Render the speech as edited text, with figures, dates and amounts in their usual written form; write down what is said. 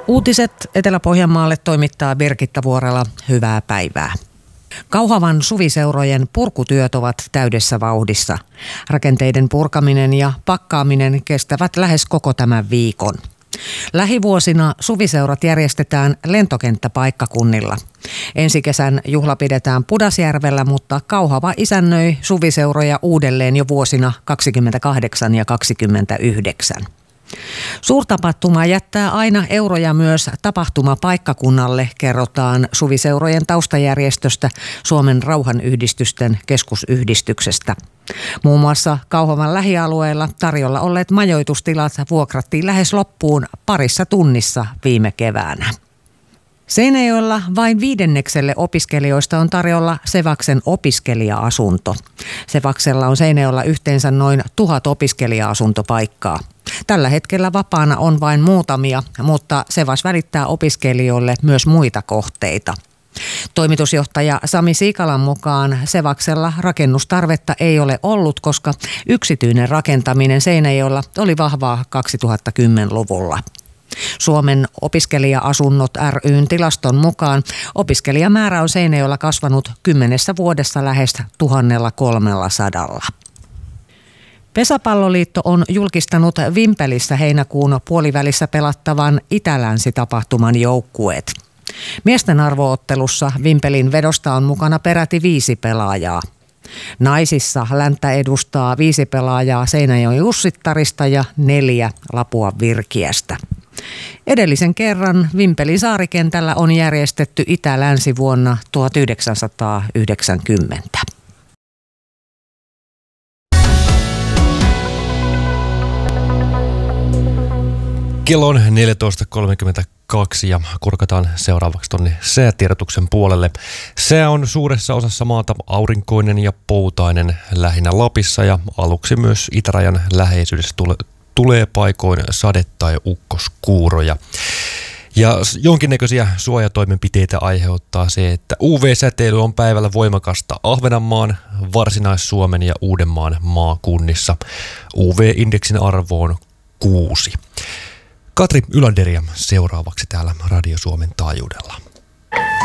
Uutiset Etelä-Pohjanmaalle toimittaa Birgitta Vuorela. Hyvää päivää. Kauhavan suviseurojen purkutyöt ovat täydessä vauhdissa. Rakenteiden purkaminen ja pakkaaminen kestävät lähes koko tämän viikon. Lähivuosina suviseurat järjestetään lentokenttäpaikkakunnilla. Ensi kesän juhla pidetään Pudasjärvellä, mutta Kauhava isännöi suviseuroja uudelleen jo vuosina 28 ja 29. Suurtapahtuma jättää aina euroja myös tapahtumapaikkakunnalle, kerrotaan suviseurojen taustajärjestöstä Suomen rauhanyhdistysten keskusyhdistyksestä. Muun muassa Kauhavan lähialueella tarjolla olleet majoitustilat vuokrattiin lähes loppuun parissa tunnissa viime keväänä. Seinäjoella vain 5% opiskelijoista on tarjolla Sevaksen opiskelija-asunto. Sevaksella on Seinäjoella yhteensä noin 1000 opiskelija-asuntopaikkaa. Tällä hetkellä vapaana on vain muutamia, mutta Sevas välittää opiskelijoille myös muita kohteita. Toimitusjohtaja Sami Siikalan mukaan Sevaksella rakennustarvetta ei ole ollut, koska yksityinen rakentaminen Seinäjoella oli vahvaa 2010-luvulla. Suomen opiskelija-asunnot ry:n tilaston mukaan opiskelijamäärä on Seinäjoella kasvanut 10 vuodessa lähes 1300. Pesäpalloliitto on julkistanut Vimpelissä heinäkuun puolivälissä pelattavan Itä-Länsi-tapahtuman joukkueet. Miesten arvoottelussa Vimpelin vedosta on mukana peräti 5 pelaajaa. Naisissa länttä edustaa 5 pelaajaa Seinäjoen Jussittarista ja 4 Lapua Virkiästä. Edellisen kerran Vimpelin saarikentällä on järjestetty Itä-Länsi vuonna 1990. Kello on 14.32 ja kurkataan seuraavaksi tuonne säätiedotuksen puolelle. Sää on suuressa osassa maata aurinkoinen ja poutainen lähinnä Lapissa ja aluksi myös itärajan läheisyydessä tulee paikoin sade- tai ukkoskuuroja. Ja jonkinnäköisiä suojatoimenpiteitä aiheuttaa se, että UV-säteily on päivällä voimakasta Ahvenanmaan, Varsinais-Suomen ja Uudenmaan maakunnissa. UV-indeksin arvo on 6. Katri Ylanderia seuraavaksi täällä Radio Suomen taajuudella.